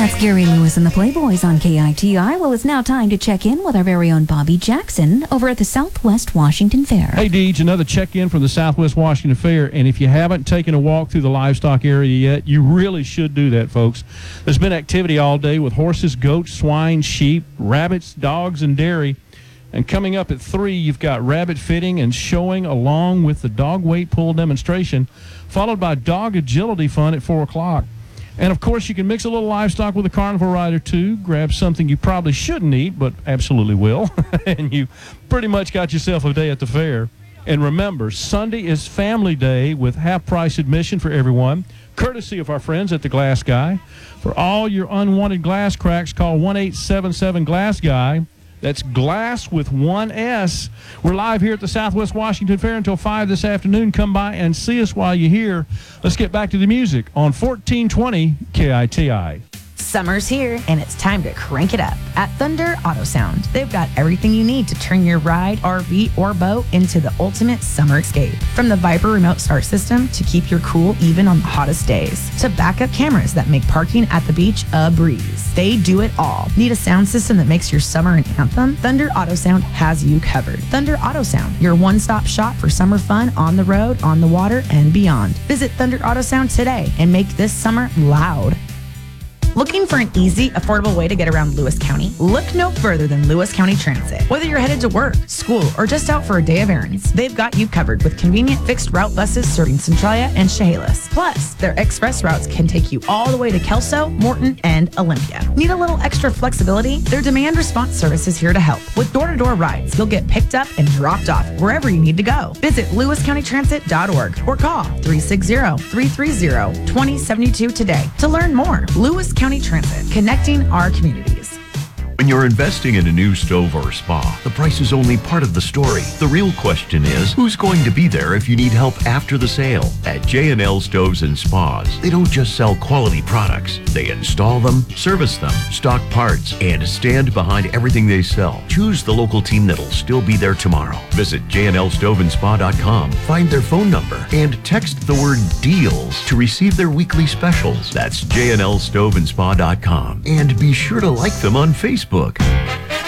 That's Gary Lewis and the Playboys on KITI. Well, it's now time to check in with our very own Bobby Jackson over at the Southwest Washington Fair. Hey, Deej, another check-in from the Southwest Washington Fair, and if you haven't taken a walk through the livestock area yet, you really should do that, folks. There's been activity all day with horses, goats, swine, sheep, rabbits, dogs, and dairy. And coming up at 3, you've got rabbit fitting and showing along with the dog weight pull demonstration, followed by dog agility fun at 4 o'clock. And, of course, you can mix a little livestock with a carnival ride or two, grab something you probably shouldn't eat but absolutely will, and you pretty much got yourself a day at the fair. And remember, Sunday is Family Day with half-price admission for everyone, courtesy of our friends at the Glass Guy. For all your unwanted glass cracks, call 1-877-GLASS-GUY. That's glass with one S. We're live here at the Southwest Washington Fair until 5 this afternoon. Come by and see us while you're here. Let's get back to the music on 1420 KITI. Summer's here, and it's time to crank it up at Thunder Auto Sound. They've got everything you need to turn your ride, RV, or boat into the ultimate summer escape. From the Viper remote start system to keep your cool even on the hottest days, to backup cameras that make parking at the beach a breeze. They do it all. Need a sound system that makes your summer an anthem? Thunder Auto Sound has you covered. Thunder Auto Sound, your one-stop shop for summer fun on the road, on the water, and beyond. Visit Thunder Auto Sound today and make this summer loud. Looking for an easy, affordable way to get around Lewis County? Look no further than Lewis County Transit. Whether you're headed to work, school, or just out for a day of errands, they've got you covered with convenient fixed route buses serving Centralia and Chehalis. Plus, their express routes can take you all the way to Kelso, Morton, and Olympia. Need a little extra flexibility? Their demand response service is here to help. With door-to-door rides, you'll get picked up and dropped off wherever you need to go. Visit lewiscountytransit.org or call 360-330-2072 today to learn more. Lewis County Transit, connecting our communities. When you're investing in a new stove or spa, the price is only part of the story. The real question is, who's going to be there if you need help after the sale? At J&L Stoves and Spas, they don't just sell quality products. They install them, service them, stock parts, and stand behind everything they sell. Choose the local team that'll still be there tomorrow. Visit jnlstoveandspa.com, find their phone number, and text the word DEALS to receive their weekly specials. That's jnlstoveandspa.com. And be sure to like them on Facebook.